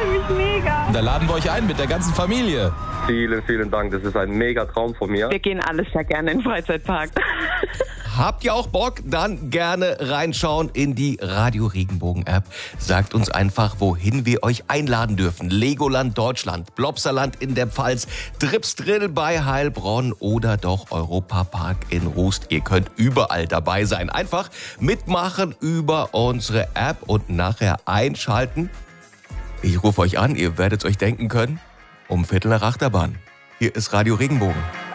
freue mich mega. Da laden wir euch ein mit der ganzen Familie. Vielen, vielen Dank. Das ist ein mega Traum von mir. Wir gehen alles sehr gerne in den Freizeitpark. Habt ihr auch Bock? Dann gerne reinschauen in die Radio Regenbogen App. Sagt uns einfach, wohin wir euch einladen dürfen. Legoland Deutschland, Blopsaland in der Pfalz, Dripsdrill bei Heilbronn oder doch Europapark in Rust. Ihr könnt überall dabei sein. Einfach mitmachen über unsere App und nachher einschalten. Ich rufe euch an, ihr werdet euch denken können, um 7:15 Achterbahn. Hier ist Radio Regenbogen.